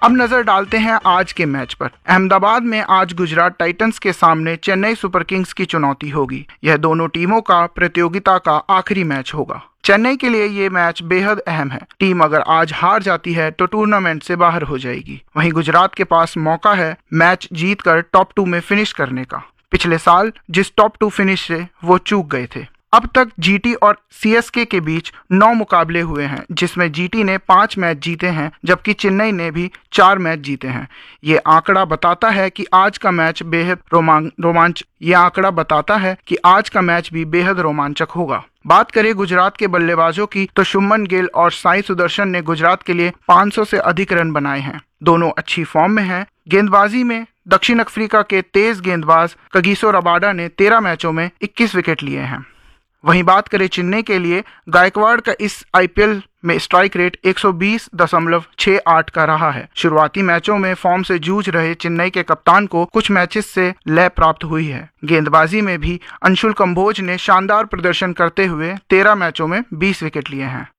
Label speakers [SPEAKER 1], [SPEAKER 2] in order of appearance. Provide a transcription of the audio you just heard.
[SPEAKER 1] अब नजर डालते हैं आज के मैच पर। अहमदाबाद में आज गुजरात टाइटंस के सामने चेन्नई सुपर किंग्स की चुनौती होगी। यह दोनों टीमों का प्रतियोगिता का आखिरी मैच होगा। चेन्नई के लिए ये मैच बेहद अहम है। टीम अगर आज हार जाती है तो टूर्नामेंट से बाहर हो जाएगी। वहीं गुजरात के पास मौका है मैच जीतकर टॉप 2 में फिनिश करने का। पिछले साल जिस टॉप 2 फिनिश से वो चूक गए थे। अब तक जीटी और सीएसके के बीच 9 मुकाबले हुए हैं, जिसमें जीटी ने 5 मैच जीते हैं जबकि चेन्नई ने भी 4 मैच जीते हैं। ये आंकड़ा बताता है कि आज का मैच भी बेहद रोमांचक होगा। बात करें गुजरात के बल्लेबाजों की तो शुभमन गिल और साई सुदर्शन ने गुजरात के लिए 500 से अधिक रन बनाए हैं। दोनों अच्छी फॉर्म में हैं। गेंदबाजी में दक्षिण अफ्रीका के तेज गेंदबाज कगिसो रबाडा ने 13 मैचों में 21 विकेट लिए हैं। वहीं बात करें चेन्नई के लिए, गायकवाड़ का इस आईपीएल में स्ट्राइक रेट 120.68 का रहा है। शुरुआती मैचों में फॉर्म से जूझ रहे चेन्नई के कप्तान को कुछ मैचेस से लय प्राप्त हुई है। गेंदबाजी में भी अंशुल कंबोज ने शानदार प्रदर्शन करते हुए 13 मैचों में 20 विकेट लिए हैं।